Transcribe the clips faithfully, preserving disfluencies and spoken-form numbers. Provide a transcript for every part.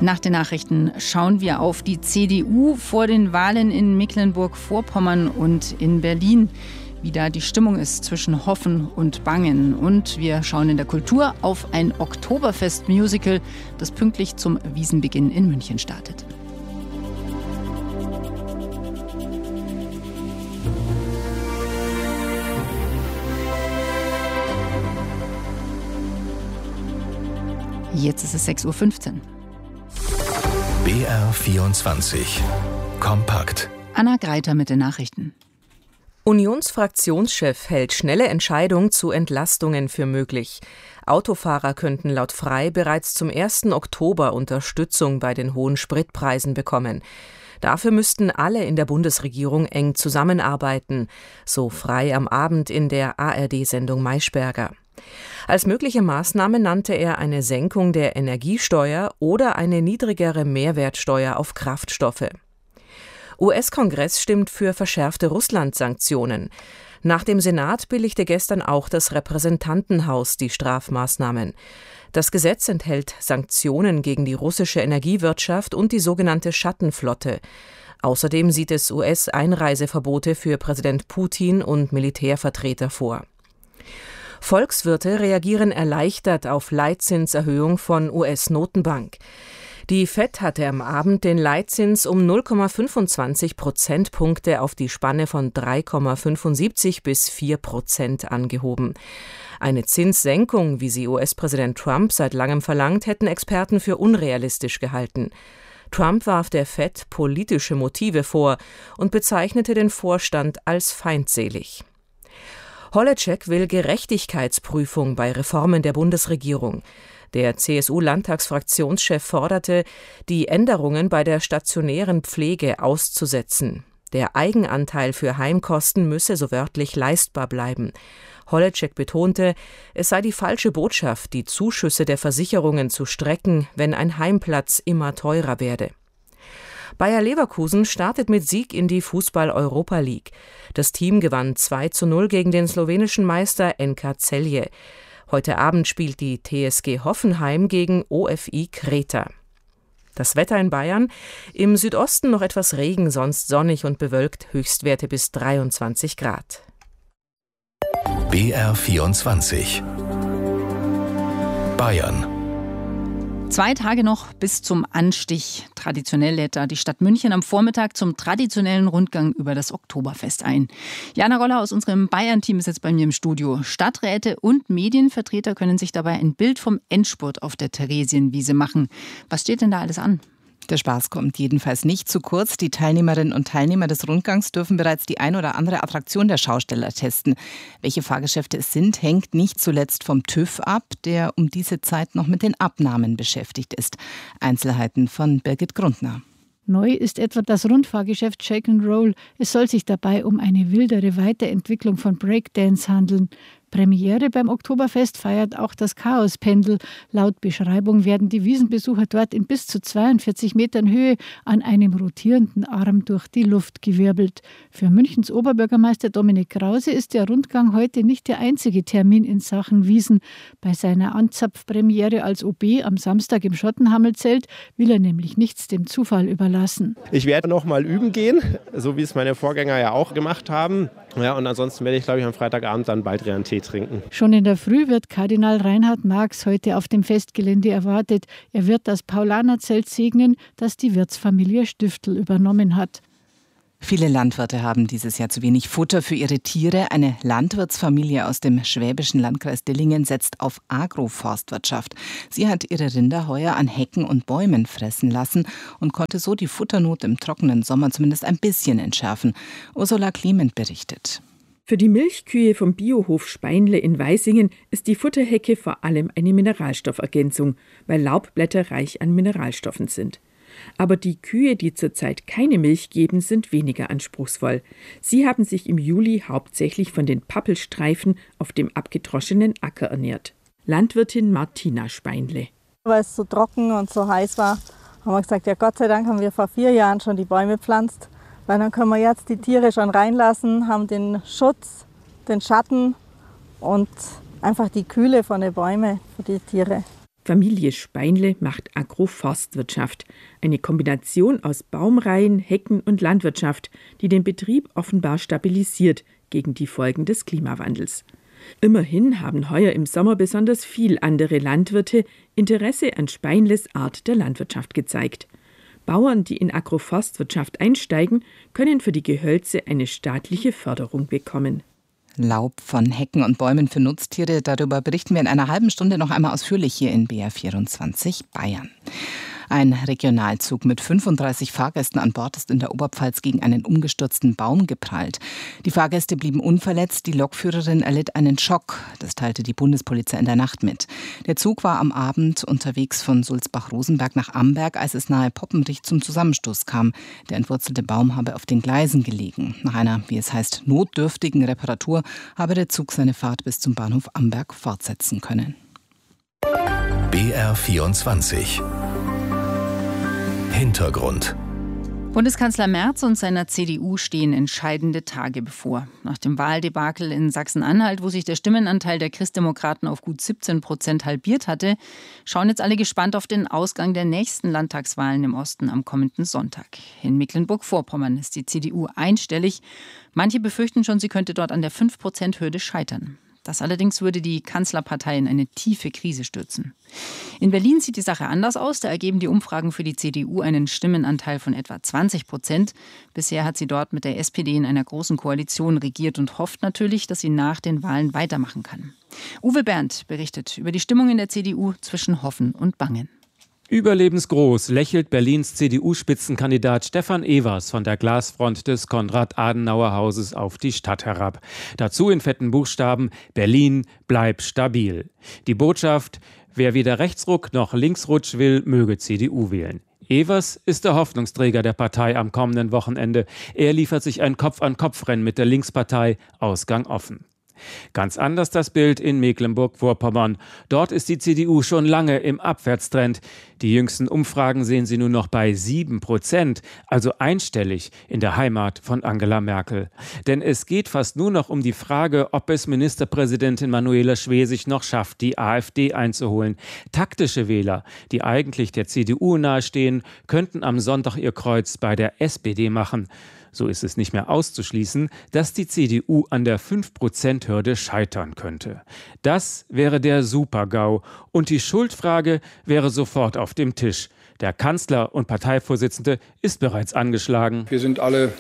Nach den Nachrichten schauen wir auf die C D U vor den Wahlen in Mecklenburg-Vorpommern und in Berlin, wie da die Stimmung ist zwischen Hoffen und Bangen. Und wir schauen in der Kultur auf ein Oktoberfest-Musical, das pünktlich zum Wiesenbeginn in München startet. Jetzt ist es sechs Uhr fünfzehn. B R vierundzwanzig. Kompakt. Anna Greiter mit den Nachrichten. Unionsfraktionschef hält schnelle Entscheidung zu Entlastungen für möglich. Autofahrer könnten laut Frei bereits zum ersten Oktober Unterstützung bei den hohen Spritpreisen bekommen. Dafür müssten alle in der Bundesregierung eng zusammenarbeiten, so Frei am Abend in der A R D-Sendung Maischberger. Als mögliche Maßnahme nannte er eine Senkung der Energiesteuer oder eine niedrigere Mehrwertsteuer auf Kraftstoffe. U S-Kongress stimmt für verschärfte Russland-Sanktionen. Nach dem Senat billigte gestern auch das Repräsentantenhaus die Strafmaßnahmen. Das Gesetz enthält Sanktionen gegen die russische Energiewirtschaft und die sogenannte Schattenflotte. Außerdem sieht es U S-Einreiseverbote für Präsident Putin und Militärvertreter vor. Volkswirte reagieren erleichtert auf Leitzinserhöhung von U S-Notenbank. Die Fed hatte am Abend den Leitzins um null Komma fünfundzwanzig Prozentpunkte auf die Spanne von drei Komma fünfundsiebzig bis vier Prozent angehoben. Eine Zinssenkung, wie sie U S-Präsident Trump seit langem verlangt, hätten Experten für unrealistisch gehalten. Trump warf der Fed politische Motive vor und bezeichnete den Vorstand als feindselig. Holleczek will Gerechtigkeitsprüfung bei Reformen der Bundesregierung. Der C S U-Landtagsfraktionschef forderte, die Änderungen bei der stationären Pflege auszusetzen. Der Eigenanteil für Heimkosten müsse so wörtlich leistbar bleiben. Holleczek betonte, es sei die falsche Botschaft, die Zuschüsse der Versicherungen zu strecken, wenn ein Heimplatz immer teurer werde. Bayer Leverkusen startet mit Sieg in die Fußball-Europa League. Das Team gewann zwei zu null gegen den slowenischen Meister N K Celje. Heute Abend spielt die T S G Hoffenheim gegen O F I Kreta. Das Wetter in Bayern: im Südosten noch etwas Regen, sonst sonnig und bewölkt, Höchstwerte bis dreiundzwanzig Grad. B R vierundzwanzig. Bayern. Zwei Tage noch bis zum Anstich. Traditionell lädt da die Stadt München am Vormittag zum traditionellen Rundgang über das Oktoberfest ein. Jana Roller aus unserem Bayern-Team ist jetzt bei mir im Studio. Stadträte und Medienvertreter können sich dabei ein Bild vom Endspurt auf der Theresienwiese machen. Was steht denn da alles an? Der Spaß kommt jedenfalls nicht zu kurz. Die Teilnehmerinnen und Teilnehmer des Rundgangs dürfen bereits die ein oder andere Attraktion der Schausteller testen. Welche Fahrgeschäfte es sind, hängt nicht zuletzt vom TÜV ab, der um diese Zeit noch mit den Abnahmen beschäftigt ist. Einzelheiten von Birgit Grundner. Neu ist etwa das Rundfahrgeschäft Shake and Roll. Es soll sich dabei um eine wildere Weiterentwicklung von Breakdance handeln. Premiere beim Oktoberfest feiert auch das Chaospendel. Laut Beschreibung werden die Wiesenbesucher dort in bis zu zweiundvierzig Metern Höhe an einem rotierenden Arm durch die Luft gewirbelt. Für Münchens Oberbürgermeister Dominik Krause ist der Rundgang heute nicht der einzige Termin in Sachen Wiesen. Bei seiner Anzapfpremiere als O B am Samstag im Schottenhammelzelt will er nämlich nichts dem Zufall überlassen. Ich werde noch mal üben gehen, so wie es meine Vorgänger ja auch gemacht haben. Ja, und ansonsten werde ich, glaube ich, am Freitagabend dann bald einen Tee trinken. Schon in der Früh wird Kardinal Reinhard Marx heute auf dem Festgelände erwartet. Er wird das Paulanerzelt segnen, das die Wirtsfamilie Stiftel übernommen hat. Viele Landwirte haben dieses Jahr zu wenig Futter für ihre Tiere. Eine Landwirtsfamilie aus dem schwäbischen Landkreis Dillingen setzt auf Agroforstwirtschaft. Sie hat ihre Rinder heuer an Hecken und Bäumen fressen lassen und konnte so die Futternot im trockenen Sommer zumindest ein bisschen entschärfen. Ursula Clement berichtet. Für die Milchkühe vom Biohof Speinle in Weisingen ist die Futterhecke vor allem eine Mineralstoffergänzung, weil Laubblätter reich an Mineralstoffen sind. Aber die Kühe, die zurzeit keine Milch geben, sind weniger anspruchsvoll. Sie haben sich im Juli hauptsächlich von den Pappelstreifen auf dem abgedroschenen Acker ernährt. Landwirtin Martina Speinle. Weil es so trocken und so heiß war, haben wir gesagt, ja Gott sei Dank haben wir vor vier Jahren schon die Bäume gepflanzt, weil dann können wir jetzt die Tiere schon reinlassen, haben den Schutz, den Schatten und einfach die Kühle von den Bäumen für die Tiere. Familie Speinle macht Agroforstwirtschaft, eine Kombination aus Baumreihen, Hecken und Landwirtschaft, die den Betrieb offenbar stabilisiert gegen die Folgen des Klimawandels. Immerhin haben heuer im Sommer besonders viel andere Landwirte Interesse an Speinles Art der Landwirtschaft gezeigt. Bauern, die in Agroforstwirtschaft einsteigen, können für die Gehölze eine staatliche Förderung bekommen. Laub von Hecken und Bäumen für Nutztiere, darüber berichten wir in einer halben Stunde noch einmal ausführlich hier in B R vierundzwanzig Bayern. Ein Regionalzug mit fünfunddreißig Fahrgästen an Bord ist in der Oberpfalz gegen einen umgestürzten Baum geprallt. Die Fahrgäste blieben unverletzt, die Lokführerin erlitt einen Schock. Das teilte die Bundespolizei in der Nacht mit. Der Zug war am Abend unterwegs von Sulzbach-Rosenberg nach Amberg, als es nahe Poppenrich zum Zusammenstoß kam. Der entwurzelte Baum habe auf den Gleisen gelegen. Nach einer, wie es heißt, notdürftigen Reparatur habe der Zug seine Fahrt bis zum Bahnhof Amberg fortsetzen können. B R vierundzwanzig Hintergrund. Bundeskanzler Merz und seiner C D U stehen entscheidende Tage bevor. Nach dem Wahldebakel in Sachsen-Anhalt, wo sich der Stimmenanteil der Christdemokraten auf gut siebzehn Prozent halbiert hatte, schauen jetzt alle gespannt auf den Ausgang der nächsten Landtagswahlen im Osten am kommenden Sonntag. In Mecklenburg-Vorpommern ist die C D U einstellig. Manche befürchten schon, sie könnte dort an der fünf Prozent Hürde scheitern. Das allerdings würde die Kanzlerpartei in eine tiefe Krise stürzen. In Berlin sieht die Sache anders aus. Da ergeben die Umfragen für die C D U einen Stimmenanteil von etwa zwanzig Prozent. Bisher hat sie dort mit der S P D in einer großen Koalition regiert und hofft natürlich, dass sie nach den Wahlen weitermachen kann. Uwe Berndt berichtet über die Stimmung in der C D U zwischen Hoffen und Bangen. Überlebensgroß lächelt Berlins C D U-Spitzenkandidat Stefan Evers von der Glasfront des Konrad-Adenauer-Hauses auf die Stadt herab. Dazu in fetten Buchstaben: Berlin, bleib stabil. Die Botschaft: Wer weder Rechtsruck noch Linksrutsch will, möge C D U wählen. Evers ist der Hoffnungsträger der Partei am kommenden Wochenende. Er liefert sich ein Kopf-an-Kopf-Rennen mit der Linkspartei, Ausgang offen. Ganz anders das Bild in Mecklenburg-Vorpommern. Dort ist die C D U schon lange im Abwärtstrend. Die jüngsten Umfragen sehen sie nur noch bei sieben Prozent, also einstellig in der Heimat von Angela Merkel. Denn es geht fast nur noch um die Frage, ob es Ministerpräsidentin Manuela Schwesig noch schafft, die AfD einzuholen. Taktische Wähler, die eigentlich der C D U nahestehen, könnten am Sonntag ihr Kreuz bei der S P D machen. So ist es nicht mehr auszuschließen, dass die C D U an der fünf Prozent Hürde scheitern könnte. Das wäre der Super-GAU und die Schuldfrage wäre sofort auf dem Tisch. Der Kanzler und Parteivorsitzende ist bereits angeschlagen. Wir sind alle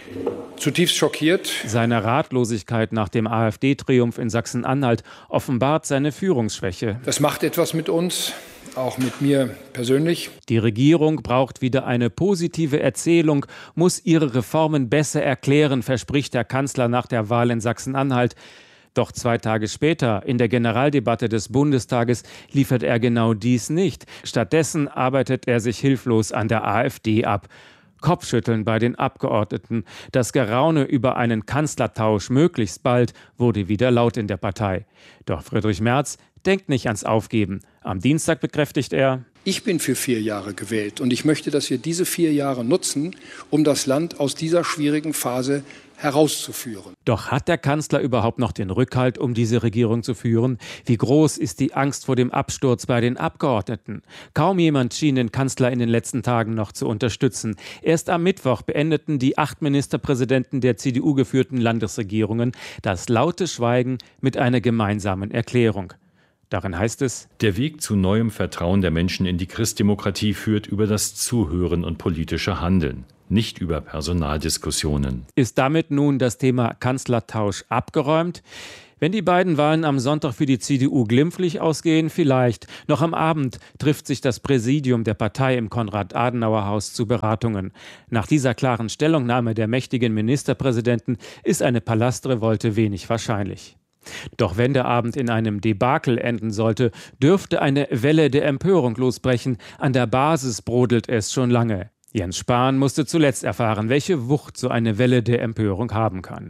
zutiefst schockiert. Seine Ratlosigkeit nach dem AfD-Triumph in Sachsen-Anhalt offenbart seine Führungsschwäche. Das macht etwas mit uns. Auch mit mir persönlich. Die Regierung braucht wieder eine positive Erzählung, muss ihre Reformen besser erklären, verspricht der Kanzler nach der Wahl in Sachsen-Anhalt. Doch zwei Tage später, in der Generaldebatte des Bundestages, liefert er genau dies nicht. Stattdessen arbeitet er sich hilflos an der AfD ab. Kopfschütteln bei den Abgeordneten. Das Geraune über einen Kanzlertausch möglichst bald wurde wieder laut in der Partei. Doch Friedrich Merz denkt nicht ans Aufgeben. Am Dienstag bekräftigt er: Ich bin für vier Jahre gewählt und ich möchte, dass wir diese vier Jahre nutzen, um das Land aus dieser schwierigen Phase herauszuführen. Doch hat der Kanzler überhaupt noch den Rückhalt, um diese Regierung zu führen? Wie groß ist die Angst vor dem Absturz bei den Abgeordneten? Kaum jemand schien den Kanzler in den letzten Tagen noch zu unterstützen. Erst am Mittwoch beendeten die acht Ministerpräsidenten der C D U geführten Landesregierungen das laute Schweigen mit einer gemeinsamen Erklärung. Darin heißt es: Der Weg zu neuem Vertrauen der Menschen in die Christdemokratie führt über das Zuhören und politische Handeln, nicht über Personaldiskussionen. Ist damit nun das Thema Kanzlertausch abgeräumt? Wenn die beiden Wahlen am Sonntag für die C D U glimpflich ausgehen, vielleicht. Noch am Abend trifft sich das Präsidium der Partei im Konrad-Adenauer-Haus zu Beratungen. Nach dieser klaren Stellungnahme der mächtigen Ministerpräsidenten ist eine Palastrevolte wenig wahrscheinlich. Doch wenn der Abend in einem Debakel enden sollte, dürfte eine Welle der Empörung losbrechen. An der Basis brodelt es schon lange. Jens Spahn musste zuletzt erfahren, welche Wucht so eine Welle der Empörung haben kann.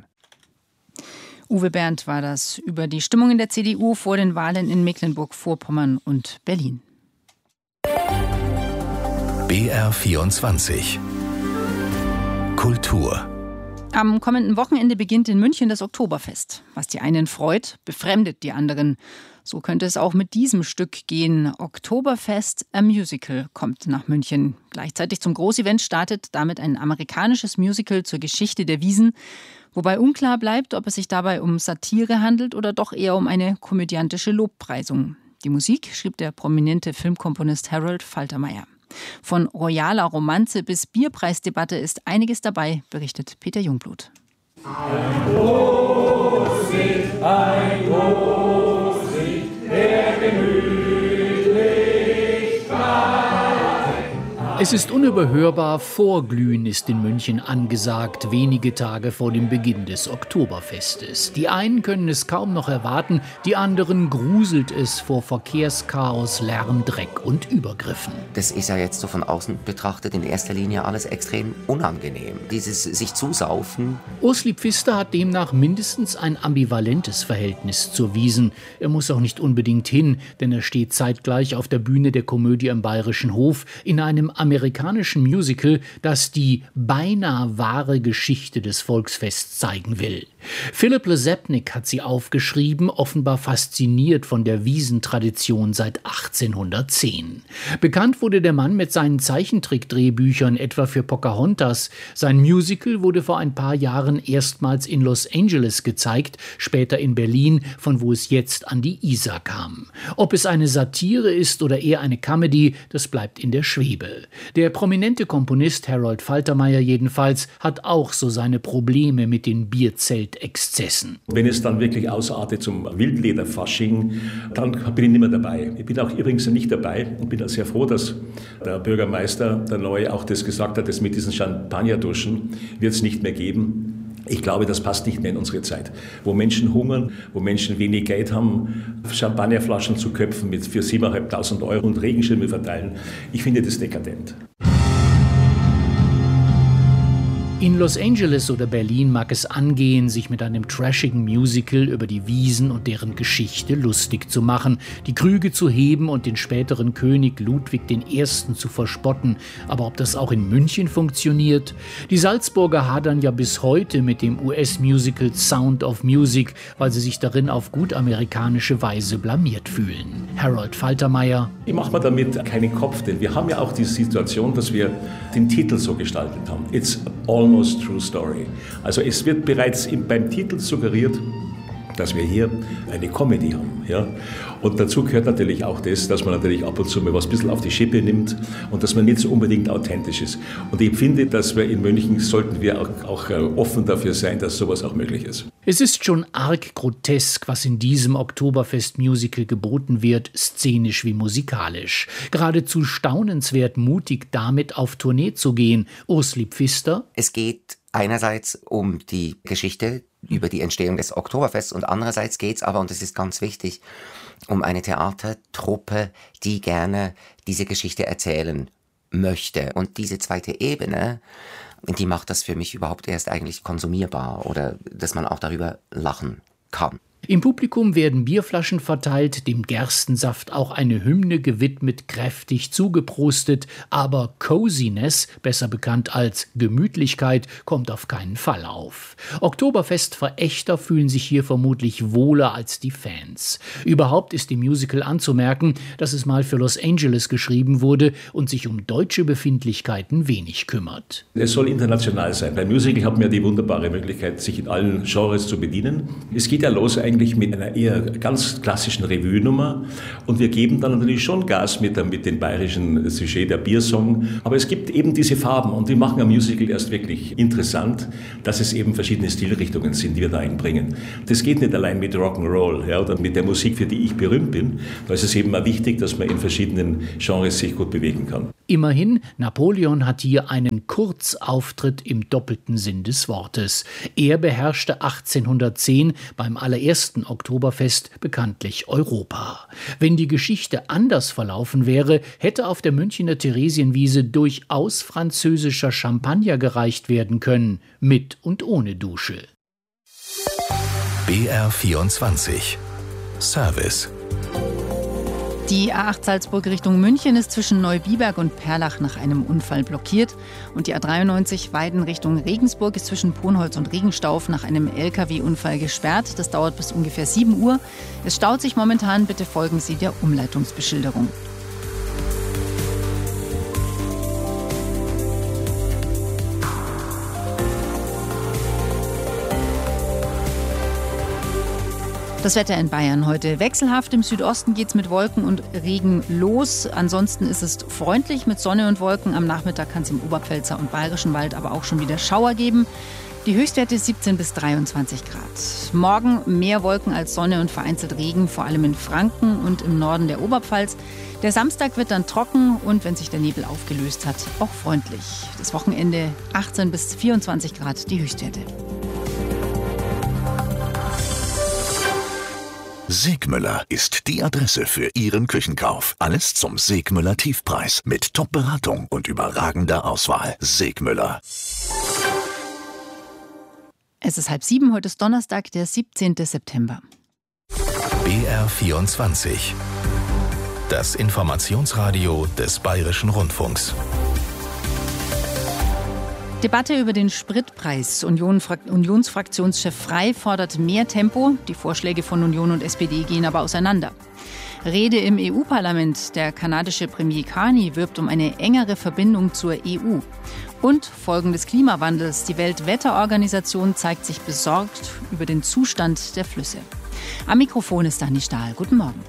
Uwe Berndt war das über die Stimmung in der C D U vor den Wahlen in Mecklenburg-Vorpommern und Berlin. B R vierundzwanzig Kultur. Am kommenden Wochenende beginnt in München das Oktoberfest. Was die einen freut, befremdet die anderen. So könnte es auch mit diesem Stück gehen. Oktoberfest, a Musical, kommt nach München. Gleichzeitig zum Großevent startet damit ein amerikanisches Musical zur Geschichte der Wiesn. Wobei unklar bleibt, ob es sich dabei um Satire handelt oder doch eher um eine komödiantische Lobpreisung. Die Musik schrieb der prominente Filmkomponist Harold Faltermeyer. Von royaler Romanze bis Bierpreisdebatte ist einiges dabei, berichtet Peter Jungblut. Ein Großlicht, ein Großlicht, der gemütlich strahlt. Es ist unüberhörbar, Vorglühen ist in München angesagt, wenige Tage vor dem Beginn des Oktoberfestes. Die einen können es kaum noch erwarten, die anderen gruselt es vor Verkehrschaos, Lärm, Dreck und Übergriffen. Das ist ja jetzt so von außen betrachtet in erster Linie alles extrem unangenehm. Dieses sich zusaufen. Ursli Pfister hat demnach mindestens ein ambivalentes Verhältnis zur Wiesn. Er muss auch nicht unbedingt hin, denn er steht zeitgleich auf der Bühne der Komödie am Bayerischen Hof in einem amerikanischen Musical, das die beinahe wahre Geschichte des Volksfests zeigen will. Philipp Lesepnik hat sie aufgeschrieben, offenbar fasziniert von der Wiesentradition seit achtzehnhundertzehn. Bekannt wurde der Mann mit seinen Zeichentrickdrehbüchern, etwa für Pocahontas. Sein Musical wurde vor ein paar Jahren erstmals in Los Angeles gezeigt, später in Berlin, von wo es jetzt an die Isar kam. Ob es eine Satire ist oder eher eine Comedy, das bleibt in der Schwebe. Der prominente Komponist Harold Faltermeyer jedenfalls hat auch so seine Probleme mit den Bierzeltexzessen. Wenn es dann wirklich ausartet zum Wildlederfasching, dann bin ich nicht mehr dabei. Ich bin auch übrigens nicht dabei und bin auch sehr froh, dass der Bürgermeister, der Neue, auch das gesagt hat, dass mit diesen Champagnerduschen wird es nicht mehr geben. Ich glaube, das passt nicht mehr in unsere Zeit, wo Menschen hungern, wo Menschen wenig Geld haben, Champagnerflaschen zu köpfen mit für siebentausendfünfhundert Euro und Regenschirme verteilen. Ich finde das dekadent. In Los Angeles oder Berlin mag es angehen, sich mit einem trashigen Musical über die Wiesn und deren Geschichte lustig zu machen, die Krüge zu heben und den späteren König Ludwig der Erste zu verspotten. Aber ob das auch in München funktioniert? Die Salzburger hadern ja bis heute mit dem U S-Musical Sound of Music, weil sie sich darin auf gut amerikanische Weise blamiert fühlen. Harold Faltermeyer: Ich mache mir damit keinen Kopf, denn wir haben ja auch die Situation, dass wir den Titel so gestaltet haben. It's all Almost True Story. Also es wird bereits im, beim Titel suggeriert, dass wir hier eine Comedy haben. Ja? Und dazu gehört natürlich auch das, dass man natürlich ab und zu mal was ein bisschen auf die Schippe nimmt und dass man nicht so unbedingt authentisch ist. Und ich finde, dass wir in München sollten wir auch, auch offen dafür sein, dass sowas auch möglich ist. Es ist schon arg grotesk, was in diesem Oktoberfest-Musical geboten wird, szenisch wie musikalisch. Geradezu staunenswert mutig, damit auf Tournee zu gehen. Ursli Pfister: Es geht einerseits um die Geschichte über die Entstehung des Oktoberfests und andererseits geht es aber, und das ist ganz wichtig, um eine Theatertruppe, die gerne diese Geschichte erzählen möchte. Und diese zweite Ebene, die macht das für mich überhaupt erst eigentlich konsumierbar oder dass man auch darüber lachen kann. Im Publikum werden Bierflaschen verteilt, dem Gerstensaft auch eine Hymne gewidmet, kräftig zugeprostet, aber Coziness, besser bekannt als Gemütlichkeit, kommt auf keinen Fall auf. Oktoberfest-Verächter fühlen sich hier vermutlich wohler als die Fans. Überhaupt ist im Musical anzumerken, dass es mal für Los Angeles geschrieben wurde und sich um deutsche Befindlichkeiten wenig kümmert. Es soll international sein. Beim Musical hat man ja die wunderbare Möglichkeit, sich in allen Genres zu bedienen. Es geht ja los eigentlich mit einer eher ganz klassischen Revue-Nummer und wir geben dann natürlich schon Gas mit, mit dem bayerischen Sujet, der Biersong. Aber es gibt eben diese Farben und die machen ein Musical erst wirklich interessant, dass es eben verschiedene Stilrichtungen sind, die wir da einbringen. Das geht nicht allein mit Rock'n'Roll, ja, oder mit der Musik, für die ich berühmt bin. Da ist es eben mal wichtig, dass man in verschiedenen Genres sich gut bewegen kann. Immerhin, Napoleon hat hier einen Kurzauftritt im doppelten Sinn des Wortes. Er beherrschte achtzehnhundertzehn beim allerersten Oktoberfest bekanntlich Europa. Wenn die Geschichte anders verlaufen wäre, hätte auf der Münchner Theresienwiese durchaus französischer Champagner gereicht werden können, mit und ohne Dusche. B R vierundzwanzig Service Die A acht Salzburg Richtung München ist zwischen Neubiberg und Perlach nach einem Unfall blockiert. Und die A dreiundneunzig Weiden Richtung Regensburg ist zwischen Ponholz und Regenstauf nach einem L K W-Unfall gesperrt. Das dauert bis ungefähr sieben Uhr. Es staut sich momentan. Bitte folgen Sie der Umleitungsbeschilderung. Das Wetter in Bayern heute wechselhaft. Im Südosten geht es mit Wolken und Regen los. Ansonsten ist es freundlich mit Sonne und Wolken. Am Nachmittag kann es im Oberpfälzer und Bayerischen Wald aber auch schon wieder Schauer geben. Die Höchstwerte siebzehn bis dreiundzwanzig Grad. Morgen mehr Wolken als Sonne und vereinzelt Regen, vor allem in Franken und im Norden der Oberpfalz. Der Samstag wird dann trocken und, wenn sich der Nebel aufgelöst hat, auch freundlich. Das Wochenende achtzehn bis vierundzwanzig Grad die Höchstwerte. Segmüller ist die Adresse für Ihren Küchenkauf. Alles zum Segmüller Tiefpreis mit Top-Beratung und überragender Auswahl. Segmüller. Es ist halb sieben, heute ist Donnerstag, der siebzehnten September. B R vierundzwanzig. Das Informationsradio des Bayerischen Rundfunks. Debatte über den Spritpreis. Union, Unionsfraktionschef Frey fordert mehr Tempo. Die Vorschläge von Union und S P D gehen aber auseinander. Rede im E U-Parlament. Der kanadische Premier Carney wirbt um eine engere Verbindung zur E U. Und Folgen des Klimawandels. Die Weltwetterorganisation zeigt sich besorgt über den Zustand der Flüsse. Am Mikrofon ist Dani Stahl. Guten Morgen.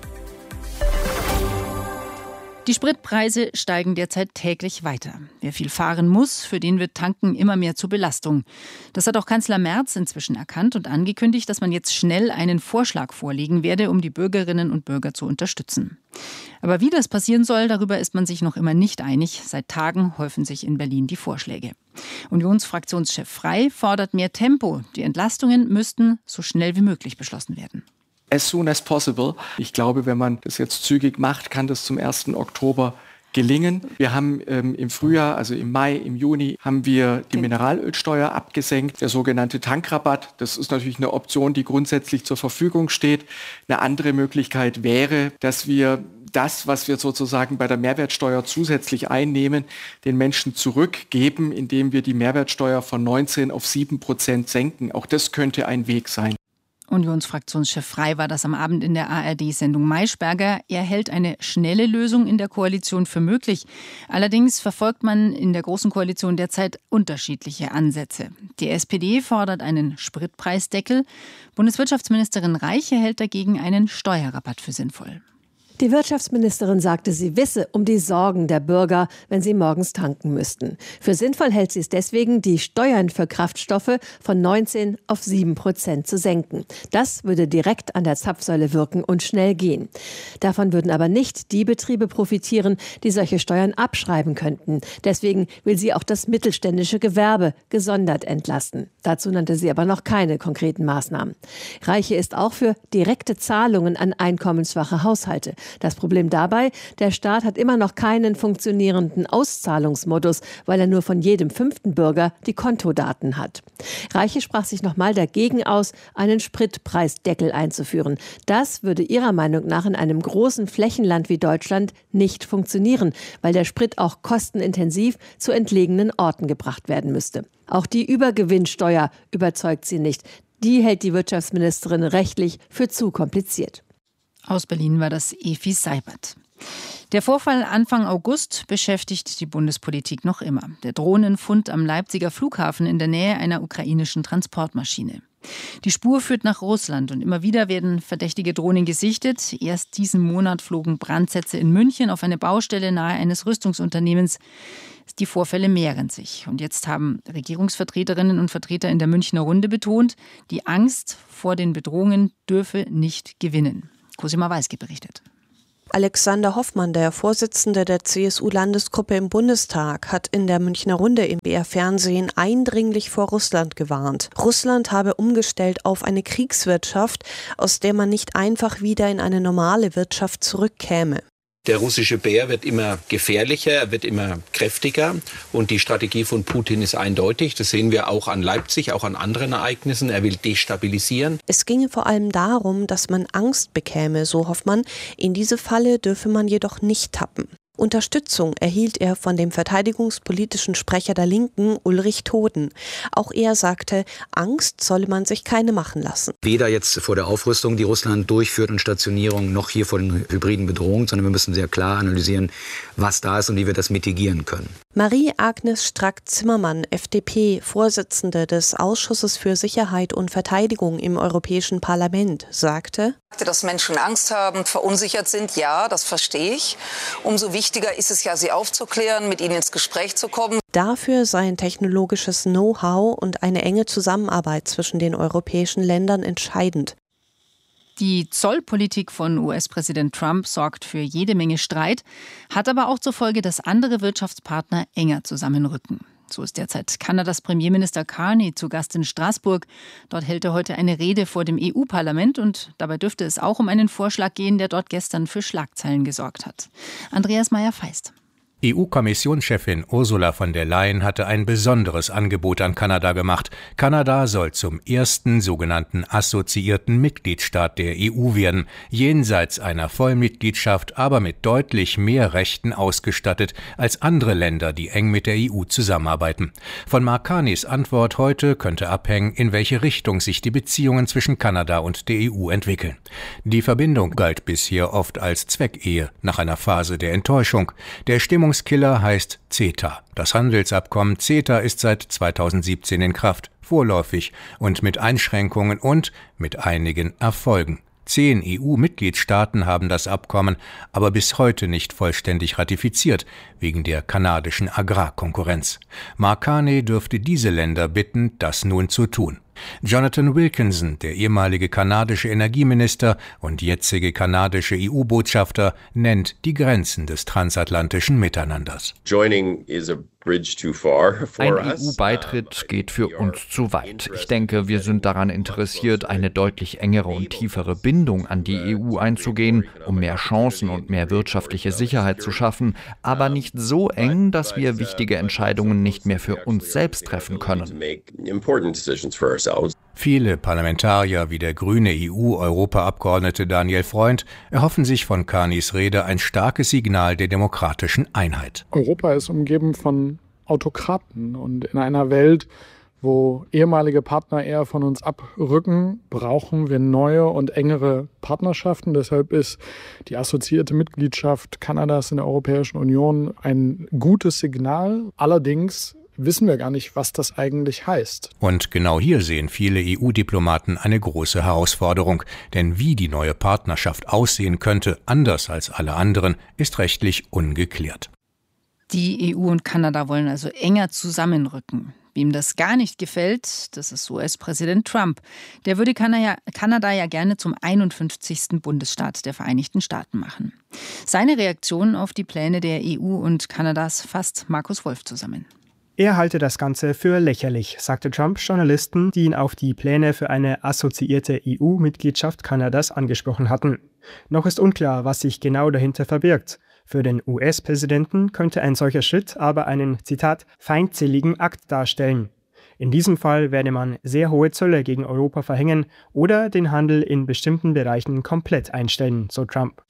Die Spritpreise steigen derzeit täglich weiter. Wer viel fahren muss, für den wird Tanken immer mehr zur Belastung. Das hat auch Kanzler Merz inzwischen erkannt und angekündigt, dass man jetzt schnell einen Vorschlag vorlegen werde, um die Bürgerinnen und Bürger zu unterstützen. Aber wie das passieren soll, darüber ist man sich noch immer nicht einig. Seit Tagen häufen sich in Berlin die Vorschläge. Unionsfraktionschef Frey fordert mehr Tempo. Die Entlastungen müssten so schnell wie möglich beschlossen werden. As soon as possible. Ich glaube, wenn man das jetzt zügig macht, kann das zum ersten Oktober gelingen. Wir haben ähm, im Frühjahr, also im Mai, im Juni, haben wir die Mineralölsteuer abgesenkt, der sogenannte Tankrabatt. Das ist natürlich eine Option, die grundsätzlich zur Verfügung steht. Eine andere Möglichkeit wäre, dass wir das, was wir sozusagen bei der Mehrwertsteuer zusätzlich einnehmen, den Menschen zurückgeben, indem wir die Mehrwertsteuer von neunzehn auf sieben Prozent senken. Auch das könnte ein Weg sein. Unionsfraktionschef Frey war das am Abend in der A R D-Sendung Maischberger. Er hält eine schnelle Lösung in der Koalition für möglich. Allerdings verfolgt man in der Großen Koalition derzeit unterschiedliche Ansätze. Die S P D fordert einen Spritpreisdeckel. Bundeswirtschaftsministerin Reiche hält dagegen einen Steuerrabatt für sinnvoll. Die Wirtschaftsministerin sagte, sie wisse um die Sorgen der Bürger, wenn sie morgens tanken müssten. Für sinnvoll hält sie es deswegen, die Steuern für Kraftstoffe von neunzehn auf sieben Prozent zu senken. Das würde direkt an der Zapfsäule wirken und schnell gehen. Davon würden aber nicht die Betriebe profitieren, die solche Steuern abschreiben könnten. Deswegen will sie auch das mittelständische Gewerbe gesondert entlasten. Dazu nannte sie aber noch keine konkreten Maßnahmen. Reiche ist auch für direkte Zahlungen an einkommensschwache Haushalte. Das Problem dabei, der Staat hat immer noch keinen funktionierenden Auszahlungsmodus, weil er nur von jedem fünften Bürger die Kontodaten hat. Reiche sprach sich nochmal dagegen aus, einen Spritpreisdeckel einzuführen. Das würde ihrer Meinung nach in einem großen Flächenland wie Deutschland nicht funktionieren, weil der Sprit auch kostenintensiv zu entlegenen Orten gebracht werden müsste. Auch die Übergewinnsteuer überzeugt sie nicht. Die hält die Wirtschaftsministerin rechtlich für zu kompliziert. Aus Berlin war das Efi Seibert. Der Vorfall Anfang August beschäftigt die Bundespolitik noch immer. Der Drohnenfund am Leipziger Flughafen in der Nähe einer ukrainischen Transportmaschine. Die Spur führt nach Russland und immer wieder werden verdächtige Drohnen gesichtet. Erst diesen Monat flogen Brandsätze in München auf eine Baustelle nahe eines Rüstungsunternehmens. Die Vorfälle mehren sich. Und jetzt haben Regierungsvertreterinnen und Vertreter in der Münchner Runde betont, die Angst vor den Bedrohungen dürfe nicht gewinnen. Cosima Weiske berichtet. Alexander Hoffmann, der Vorsitzende der C S U-Landesgruppe im Bundestag, hat in der Münchner Runde im B R-Fernsehen eindringlich vor Russland gewarnt. Russland habe umgestellt auf eine Kriegswirtschaft, aus der man nicht einfach wieder in eine normale Wirtschaft zurückkäme. Der russische Bär wird immer gefährlicher, er wird immer kräftiger und die Strategie von Putin ist eindeutig. Das sehen wir auch an Leipzig, auch an anderen Ereignissen. Er will destabilisieren. Es ginge vor allem darum, dass man Angst bekäme, so Hoffmann. In diese Falle dürfe man jedoch nicht tappen. Unterstützung erhielt er von dem verteidigungspolitischen Sprecher der Linken, Ulrich Toden. Auch er sagte, Angst solle man sich keine machen lassen. Weder jetzt vor der Aufrüstung, die Russland durchführt und Stationierung, noch hier vor den hybriden Bedrohungen, sondern wir müssen sehr klar analysieren, was da ist und wie wir das mitigieren können. Marie-Agnes Strack-Zimmermann, F D P, Vorsitzende des Ausschusses für Sicherheit und Verteidigung im Europäischen Parlament, sagte: Dass Menschen Angst haben, verunsichert sind, ja, das verstehe ich. Umso wichtiger ist es ja, sie aufzuklären, mit ihnen ins Gespräch zu kommen. Dafür seien technologisches Know-how und eine enge Zusammenarbeit zwischen den europäischen Ländern entscheidend. Die Zollpolitik von U S-Präsident Trump sorgt für jede Menge Streit, hat aber auch zur Folge, dass andere Wirtschaftspartner enger zusammenrücken. So ist derzeit Kanadas Premierminister Carney zu Gast in Straßburg. Dort hält er heute eine Rede vor dem E U-Parlament und dabei dürfte es auch um einen Vorschlag gehen, der dort gestern für Schlagzeilen gesorgt hat. Andreas Meyer-Feist. E U-Kommissionschefin Ursula von der Leyen hatte ein besonderes Angebot an Kanada gemacht. Kanada soll zum ersten sogenannten assoziierten Mitgliedstaat der E U werden, jenseits einer Vollmitgliedschaft, aber mit deutlich mehr Rechten ausgestattet als andere Länder, die eng mit der E U zusammenarbeiten. Von Mark Carneys Antwort heute könnte abhängen, in welche Richtung sich die Beziehungen zwischen Kanada und der E U entwickeln. Die Verbindung galt bisher oft als Zweckehe nach einer Phase der Enttäuschung. Der Stimmung Killer heißt CETA. Das Handelsabkommen CETA ist seit zweitausendsiebzehn in Kraft, vorläufig und mit Einschränkungen und mit einigen Erfolgen. Zehn E U-Mitgliedstaaten haben das Abkommen aber bis heute nicht vollständig ratifiziert, wegen der kanadischen Agrarkonkurrenz. Mark Carney dürfte diese Länder bitten, das nun zu tun. Jonathan Wilkinson, der ehemalige kanadische Energieminister und jetzige kanadische E U-Botschafter, nennt die Grenzen des transatlantischen Miteinanders. Joining is a Ein E U-Beitritt geht für uns zu weit. Ich denke, wir sind daran interessiert, eine deutlich engere und tiefere Bindung an die E U einzugehen, um mehr Chancen und mehr wirtschaftliche Sicherheit zu schaffen, aber nicht so eng, dass wir wichtige Entscheidungen nicht mehr für uns selbst treffen können. Viele Parlamentarier wie der grüne E U-Europaabgeordnete Daniel Freund erhoffen sich von Carneys Rede ein starkes Signal der demokratischen Einheit. Europa ist umgeben von Autokraten und in einer Welt, wo ehemalige Partner eher von uns abrücken, brauchen wir neue und engere Partnerschaften. Deshalb ist die assoziierte Mitgliedschaft Kanadas in der Europäischen Union ein gutes Signal. Allerdings wissen wir gar nicht, was das eigentlich heißt. Und genau hier sehen viele E U-Diplomaten eine große Herausforderung. Denn wie die neue Partnerschaft aussehen könnte, anders als alle anderen, ist rechtlich ungeklärt. Die E U und Kanada wollen also enger zusammenrücken. Wem das gar nicht gefällt, das ist U S-Präsident Trump. Der würde Kanada ja gerne zum einundfünfzigsten Bundesstaat der Vereinigten Staaten machen. Seine Reaktion auf die Pläne der E U und Kanadas fasst Markus Wolf zusammen. Er halte das Ganze für lächerlich, sagte Trump Journalisten, die ihn auf die Pläne für eine assoziierte E U-Mitgliedschaft Kanadas angesprochen hatten. Noch ist unklar, was sich genau dahinter verbirgt. Für den U S-Präsidenten könnte ein solcher Schritt aber einen, Zitat, feindseligen Akt darstellen. In diesem Fall werde man sehr hohe Zölle gegen Europa verhängen oder den Handel in bestimmten Bereichen komplett einstellen, so Trump.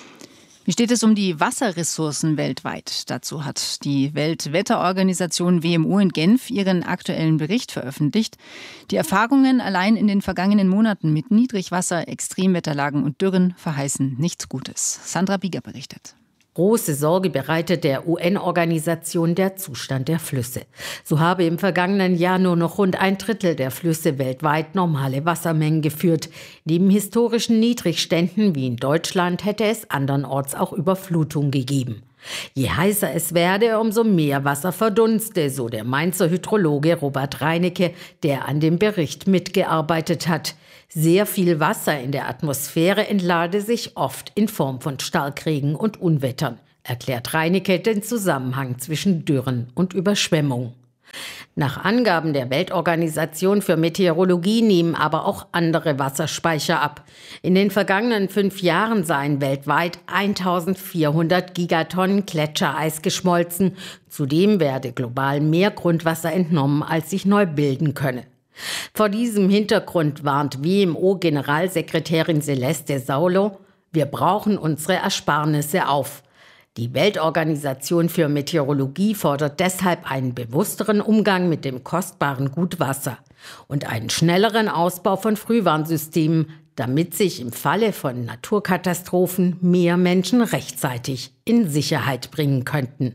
Wie steht es um die Wasserressourcen weltweit? Dazu hat die Weltwetterorganisation W M O in Genf ihren aktuellen Bericht veröffentlicht. Die Erfahrungen allein in den vergangenen Monaten mit Niedrigwasser, Extremwetterlagen und Dürren verheißen nichts Gutes. Sandra Bieger berichtet. Große Sorge bereitet der U N-Organisation der Zustand der Flüsse. So habe im vergangenen Jahr nur noch rund ein Drittel der Flüsse weltweit normale Wassermengen geführt. Neben historischen Niedrigständen wie in Deutschland hätte es andernorts auch Überflutung gegeben. Je heißer es werde, umso mehr Wasser verdunste, so der Mainzer Hydrologe Robert Reinecke, der an dem Bericht mitgearbeitet hat. Sehr viel Wasser in der Atmosphäre entlade sich oft in Form von Starkregen und Unwettern, erklärt Reinecke den Zusammenhang zwischen Dürren und Überschwemmung. Nach Angaben der Weltorganisation für Meteorologie nehmen aber auch andere Wasserspeicher ab. In den vergangenen fünf Jahren seien weltweit eintausendvierhundert Gigatonnen Gletschereis geschmolzen. Zudem werde global mehr Grundwasser entnommen, als sich neu bilden könne. Vor diesem Hintergrund warnt W M O-Generalsekretärin Celeste Saulo: Wir brauchen unsere Ersparnisse auf. Die Weltorganisation für Meteorologie fordert deshalb einen bewussteren Umgang mit dem kostbaren Gut Wasser und einen schnelleren Ausbau von Frühwarnsystemen, damit sich im Falle von Naturkatastrophen mehr Menschen rechtzeitig in Sicherheit bringen könnten.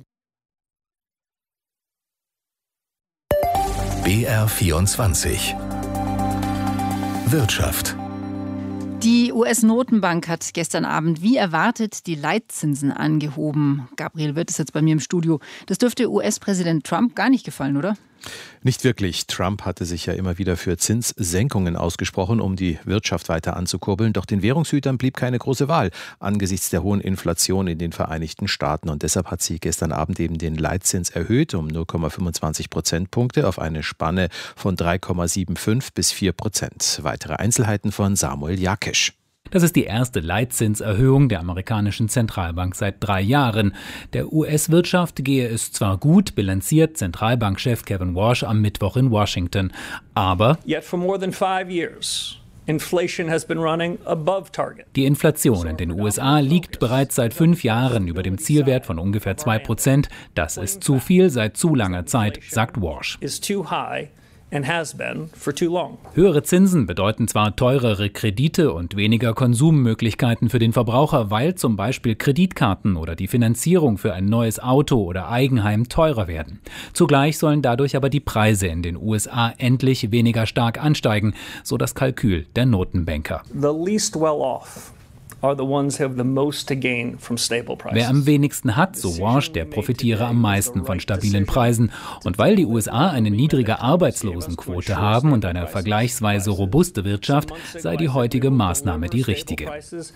B R vierundzwanzig Wirtschaft. Die U S-Notenbank hat gestern Abend wie erwartet die Leitzinsen angehoben. Gabriel Wirth ist jetzt bei mir im Studio. Das dürfte U S-Präsident Trump gar nicht gefallen, oder? Nicht wirklich. Trump hatte sich ja immer wieder für Zinssenkungen ausgesprochen, um die Wirtschaft weiter anzukurbeln. Doch den Währungshütern blieb keine große Wahl angesichts der hohen Inflation in den Vereinigten Staaten. Und deshalb hat sie gestern Abend eben den Leitzins erhöht um null Komma fünfundzwanzig Prozentpunkte auf eine Spanne von drei Komma fünfundsiebzig bis vier Prozent. Weitere Einzelheiten von Samuel Jakisch. Das ist die erste Leitzinserhöhung der amerikanischen Zentralbank seit drei Jahren. Der U S-Wirtschaft gehe es zwar gut, bilanziert Zentralbankchef Kevin Warsh am Mittwoch in Washington, aber Yet for more than five years. Inflation has been running above target. Die Inflation in den U S A liegt bereits seit fünf Jahren über dem Zielwert von ungefähr zwei Prozent. Das ist zu viel seit zu langer Zeit, sagt Warsh. Is too high. And has been for too long. Höhere Zinsen bedeuten zwar teurere Kredite und weniger Konsummöglichkeiten für den Verbraucher, weil zum Beispiel Kreditkarten oder die Finanzierung für ein neues Auto oder Eigenheim teurer werden. Zugleich sollen dadurch aber die Preise in den U S A endlich weniger stark ansteigen, so das Kalkül der Notenbanker. The least well off are the ones who have the most to gain from stable prices. Wer am wenigsten hat, so Warsh, der profitiere am meisten von stabilen Preisen. Und weil die U S A eine niedrige Arbeitslosenquote haben und eine vergleichsweise robuste Wirtschaft, sei die heutige Maßnahme die richtige.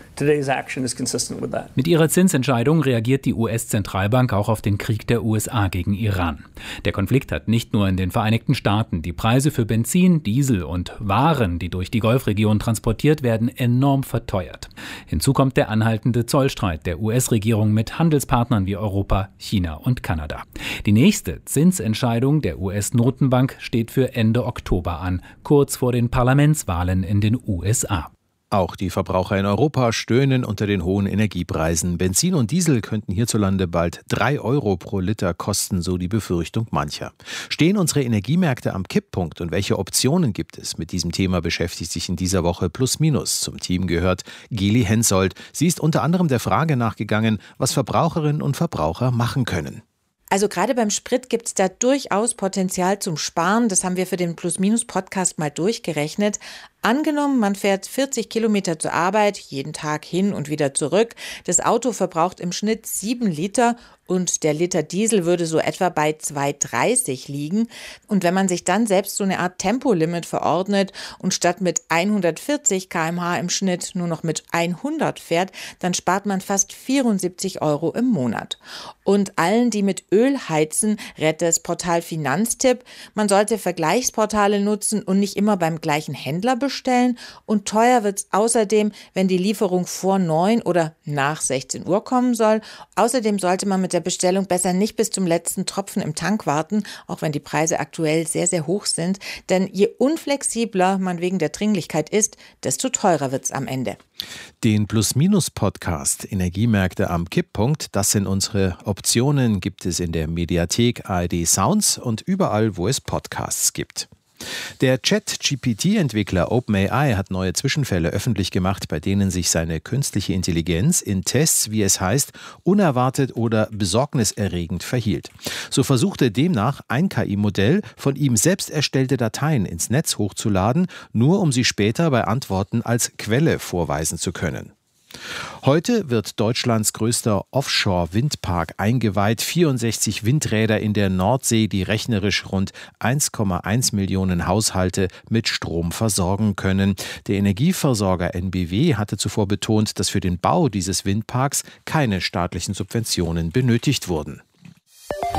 Mit ihrer Zinsentscheidung reagiert die U S-Zentralbank auch auf den Krieg der U S A gegen Iran. Der Konflikt hat nicht nur in den Vereinigten Staaten die Preise für Benzin, Diesel und Waren, die durch die Golfregion transportiert werden, enorm verteuert. Hinzu kommt der anhaltende Zollstreit der U S-Regierung mit Handelspartnern wie Europa, China und Kanada. Die nächste Zinsentscheidung der U S-Notenbank steht für Ende Oktober an, kurz vor den Parlamentswahlen in den U S A. Auch die Verbraucher in Europa stöhnen unter den hohen Energiepreisen. Benzin und Diesel könnten hierzulande bald drei Euro pro Liter kosten, so die Befürchtung mancher. Stehen unsere Energiemärkte am Kipppunkt und welche Optionen gibt es? Mit diesem Thema beschäftigt sich in dieser Woche Plus Minus. Zum Team gehört Geli Hensoldt. Sie ist unter anderem der Frage nachgegangen, was Verbraucherinnen und Verbraucher machen können. Also gerade beim Sprit gibt es da durchaus Potenzial zum Sparen. Das haben wir für den Plus-Minus-Podcast mal durchgerechnet. Angenommen, man fährt vierzig Kilometer zur Arbeit, jeden Tag hin und wieder zurück. Das Auto verbraucht im Schnitt sieben Liter und der Liter Diesel würde so etwa bei zwei Komma dreißig liegen. Und wenn man sich dann selbst so eine Art Tempolimit verordnet und statt mit hundertvierzig Kilometer pro Stunde im Schnitt nur noch mit hundert fährt, dann spart man fast vierundsiebzig Euro im Monat. Und allen, die mit Öl heizen, rät das Portal Finanztipp. Man sollte Vergleichsportale nutzen und nicht immer beim gleichen Händler bestellen. Und teuer wird es außerdem, wenn die Lieferung vor neun oder nach sechzehn Uhr kommen soll. Außerdem sollte man mit der Bestellung besser nicht bis zum letzten Tropfen im Tank warten, auch wenn die Preise aktuell sehr, sehr hoch sind. Denn je unflexibler man wegen der Dringlichkeit ist, desto teurer wird es am Ende. Den Plus-Minus-Podcast Energiemärkte am Kipppunkt, das sind unsere Optionen, gibt es in der Mediathek A R D Sounds und überall, wo es Podcasts gibt. Der Chat-G P T-Entwickler OpenAI hat neue Zwischenfälle öffentlich gemacht, bei denen sich seine künstliche Intelligenz in Tests, wie es heißt, unerwartet oder besorgniserregend verhielt. So versuchte demnach ein K I-Modell, von ihm selbst erstellte Dateien ins Netz hochzuladen, nur um sie später bei Antworten als Quelle vorweisen zu können. Heute wird Deutschlands größter Offshore-Windpark eingeweiht. vierundsechzig Windräder in der Nordsee, die rechnerisch rund eins Komma eins Millionen Haushalte mit Strom versorgen können. Der Energieversorger N B W hatte zuvor betont, dass für den Bau dieses Windparks keine staatlichen Subventionen benötigt wurden.